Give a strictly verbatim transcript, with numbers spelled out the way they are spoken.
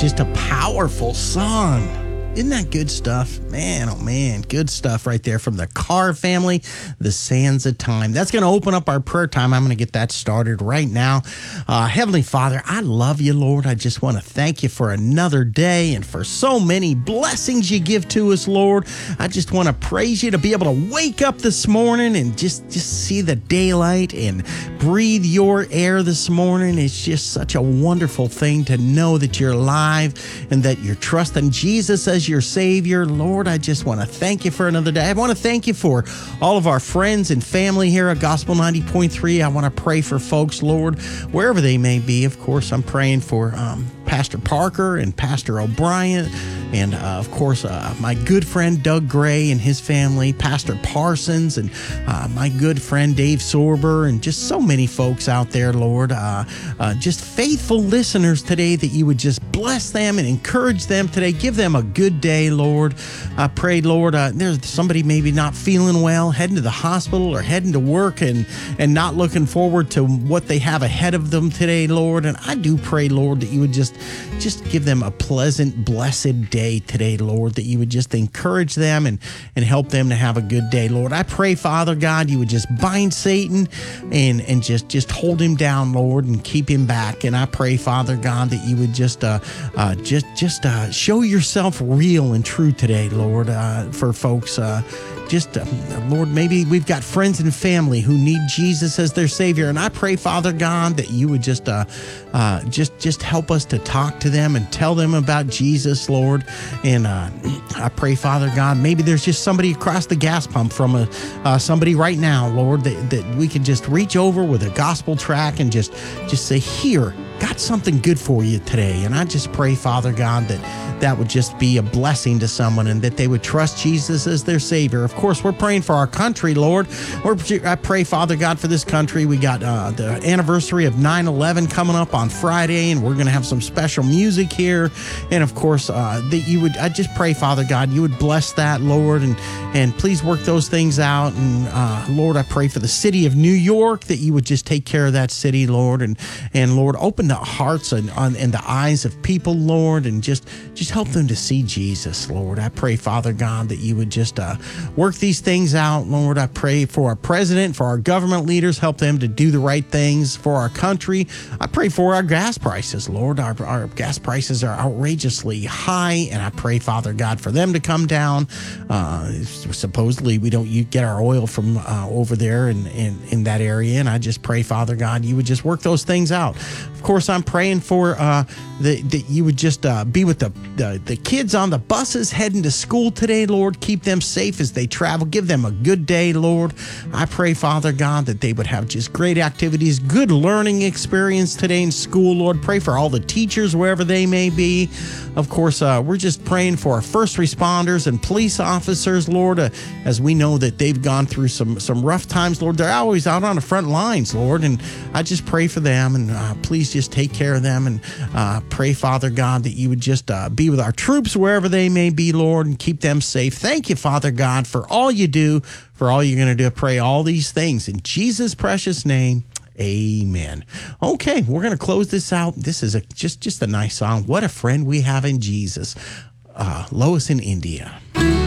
just a powerful song. Isn't that good stuff? Man, oh man, good stuff right there from the Carr family, The Sands of Time. That's going to open up our prayer time. I'm going to get that started right now. Uh, Heavenly Father, I love you, Lord. I just want to thank you for another day and for so many blessings you give to us, Lord. I just want to praise you to be able to wake up this morning and just, just see the daylight and breathe your air this morning. It's just such a wonderful thing to know that you're alive and that you're trusting Jesus as your Savior. Lord, I just want to thank you for another day. I want to thank you for all of our friends and family here at Gospel ninety point three. I want to pray for folks, Lord, wherever they may be. Of course, I'm praying for um, Pastor Parker and Pastor O'Brien, and uh, of course, uh, my good friend Doug Gray and his family, Pastor Parsons, and uh, my good friend Dave Sorber, and just so many folks out there, Lord, uh, uh, just faithful listeners today, that you would just bless them and encourage them today. Give them a good day, Lord. I pray, Lord, uh, there's somebody maybe not feeling well, heading to the hospital or heading to work and, and not looking forward to what they have ahead of them today, Lord. And I do pray, Lord, that you would just Just give them a pleasant, blessed day today, Lord, that you would just encourage them and, and help them to have a good day, Lord. I pray, Father God, you would just bind Satan and, and just, just hold him down, Lord, and keep him back. And I pray, Father God, that you would just uh, uh, just just uh, show yourself real and true today, Lord, uh, for folks. Uh, Just, uh, Lord, maybe we've got friends and family who need Jesus as their Savior. And I pray, Father God, that you would just uh, uh, just just help us to talk to them and tell them about Jesus, Lord. And uh, I pray, Father God, maybe there's just somebody across the gas pump from a, uh, somebody right now, Lord, that, that we could just reach over with a gospel track and just, just say, here, got something good for you today. And I just pray, Father God, that that would just be a blessing to someone and that they would trust Jesus as their Savior. Of course, we're praying for our country, Lord. We're, I pray, Father God, for this country. We got uh, the anniversary of nine eleven coming up on Friday, and we're going to have some special music here. And of course, uh, that you would, I just pray, Father God, you would bless that, Lord, and, and please work those things out. And uh, Lord, I pray for the city of New York, that you would just take care of that city, Lord. And, and Lord, open the hearts and, and the eyes of people, Lord, and just, just help them to see Jesus, Lord. I pray, Father God, that you would just uh, work these things out, Lord. I pray for our president, for our government leaders, help them to do the right things for our country. I pray for our gas prices, Lord. Our, our gas prices are outrageously high, and I pray, Father God, for them to come down. Uh, supposedly, we don't you get our oil from uh, over there in, in, in that area, and I just pray, Father God, you would just work those things out. Of course, I'm praying for uh, the, that you would just uh, be with the, the the kids on the buses heading to school today, Lord. Keep them safe as they travel. Give them a good day, Lord. I pray, Father God, that they would have just great activities, good learning experience today in school, Lord. Pray for all the teachers wherever they may be. Of course, uh, we're just praying for our first responders and police officers, Lord, uh, as we know that they've gone through some, some rough times, Lord. They're always out on the front lines, Lord, and I just pray for them, and uh, please just take care of them, and uh, pray, Father God, that you would just uh, be with our troops wherever they may be, Lord, and keep them safe. Thank you, Father God, for all you do, for all you're going to do. I pray all these things in Jesus' precious name. Amen. Okay, we're going to close this out. This is a just, just a nice song. What a friend we have in Jesus. Uh, Lois in India.